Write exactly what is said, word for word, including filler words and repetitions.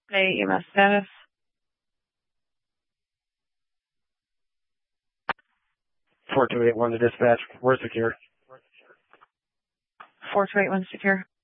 Hey, E M S status. four two eight one to dispatch. We're secure. four two eight one secure.